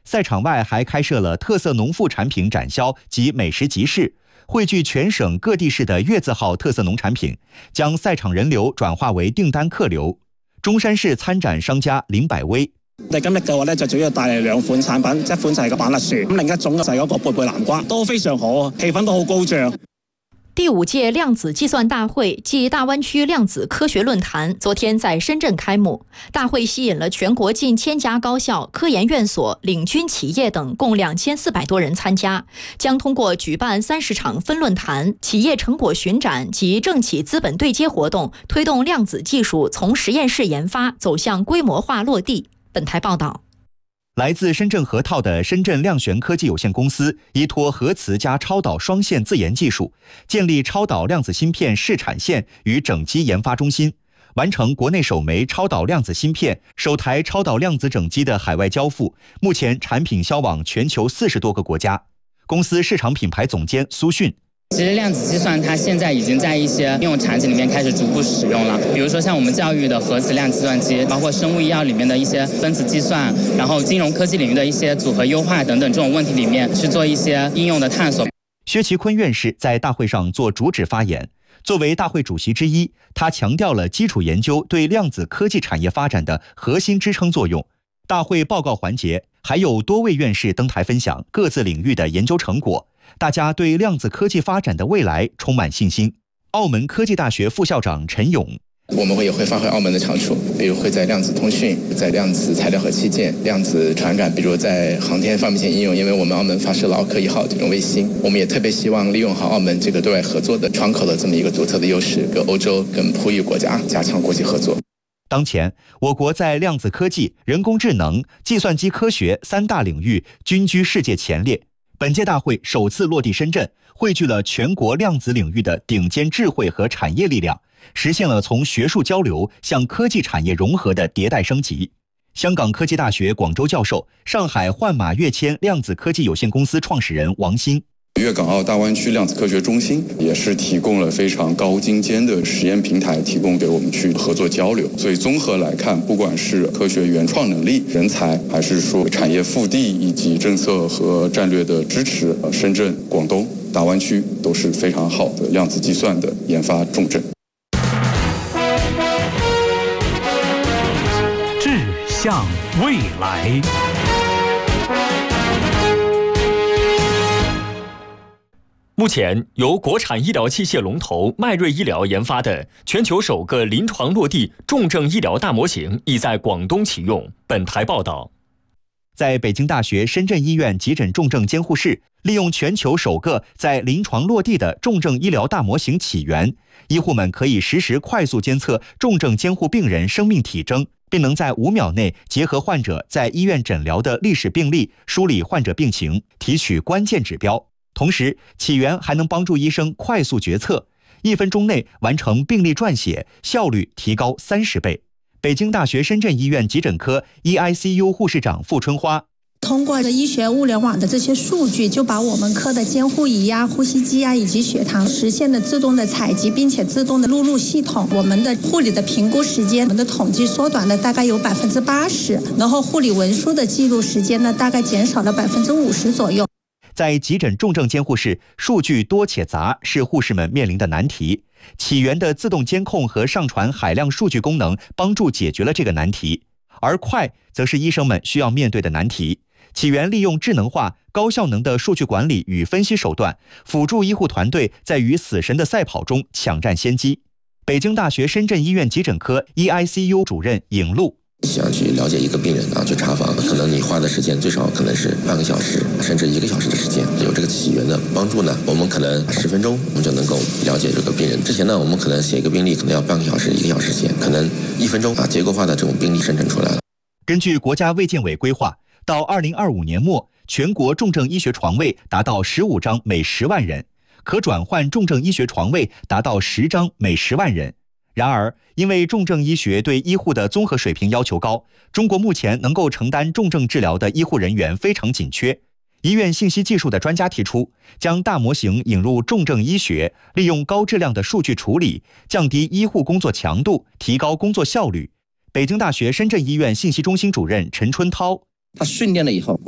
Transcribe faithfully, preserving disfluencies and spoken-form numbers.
赛场外还开设了特色农副产品展销及美食集市，汇聚全省各地市的月字号特色农产品，将赛场人流轉化為訂單客流。中山市參展商家林百威。 我哋今日嘅話咧，就主要帶嚟兩款產品，一款就係個板栗樹，咁另一種就係嗰個貝貝南瓜，都非常好，氣氛都好高漲。 第五届量子计算大会暨大湾区量子科学论坛昨天在深圳开幕。大会吸引了全国近千家高校、科研院所、领军企业等共两千四百多人参加，将通过举办三十场分论坛、企业成果巡展及政企资本对接活动，推动量子技术从实验室研发走向规模化落地。本台报道。 来自深圳河套的深圳量玄科技有限公司依托核磁加超导双线自研技术，建立超导量子芯片试产线与整机研发中心，完成国内首枚超导量子芯片、首台超导量子整机的海外交付，目前产品销往全球四十多个国家。公司市场品牌总监苏迅。 其实量子计算它现在已经在一些应用场景里面开始逐步使用了，比如说像我们教育的核磁量计算机，包括生物医药里面的一些分子计算，然后金融科技领域的一些组合优化等等这种问题里面去做一些应用的探索。 薛其坤院士在大会上做主旨发言，作为大会主席之一，他强调了基础研究对量子科技产业发展的核心支撑作用。大会报告环节还有多位院士登台分享各自领域的研究成果，大家对量子科技发展的未来充满信心。澳门科技大学副校长陈勇， 我们会也会发挥澳门的长处，比如会在量子通讯、在量子材料和器件、量子传感，比如在航天方面应用。因为我们澳门发射了奥克一号这种卫星，我们也特别希望利用好澳门这个对外合作的窗口的这么一个独特的优势，跟欧洲、跟葡语国家加强国际合作。 当前，我国在量子科技、人工智能、计算机科学三大领域均居世界前列。本届大会首次落地深圳，汇聚了全国量子领域的顶尖智慧和产业力量，实现了从学术交流向科技产业融合的迭代升级。香港科技大学广州教授、上海焕马跃迁量子科技有限公司创始人王鑫。 粤港澳大湾区量子科学中心也是提供了非常高精尖的实验平台，提供给我们去合作交流。所以综合来看，不管是科学原创能力、人才，还是说产业腹地以及政策和战略的支持，深圳、广东、大湾区都是非常好的量子计算的研发重镇。 志向未来。目前，由国产医疗器械龙头迈瑞医疗研发的全球首个临床落地重症医疗大模型已在广东启用。本台报道， 在北京大学深圳医院急诊重症监护室，利用全球首个在临床落地的重症医疗大模型起源，医护们可以实时快速监测重症监护病人生命体征，并能在五秒内结合患者在医院诊疗的历史病历，梳理患者病情，提取关键指标。同时，起源还能帮助医生快速决策，一分钟内完成病历撰写，效率提高三十倍。北京大学深圳医院急诊科 E I C U 护士长付春花。 通过医学物联网的这些数据，就把我们科的监护仪呀、呼吸机呀以及血糖实现了自动的采集，并且自动的录入系统。我们的护理的评估时间，我们的统计缩短了大概有百分之八十，然后护理文书的记录时间呢，大概减少了百分之五十左右。 在急诊重症监护室，数据多且杂是护士们面临的难题。起源的自动监控和上传海量数据功能帮助解决了这个难题，而快则是医生们需要面对的难题。起源利用智能化、高效能的数据管理与分析手段，辅助医护团队在与死神的赛跑中抢占先机。北京大学深圳医院急诊科 E I C U 主任尹璐。 想去了解一个病人啊，去查房，可能你花的时间最少可能是半个小时，甚至一个小时的时间。有这个起源的帮助呢，我们可能十分钟我们就能够了解这个病人。之前呢，我们可能写一个病历，可能要半个小时、一个小时时间，可能一分钟啊，结构化的这种病历生成出来了。 根据国家卫健委规划，到二零二五年末，全国重症医学床位达到十五张每十万人，可转换重症医学床位达到十张每十万人。然而，因为重症医学对医护的综合水平要求高，中国目前能够承担重症治疗的医护人员非常紧缺。医院信息技术的专家提出，将大模型引入重症医学，利用高质量的数据处理，降低医护工作强度，提高工作效率。北京大学深圳医院信息中心主任陈春涛。 他训练了以后，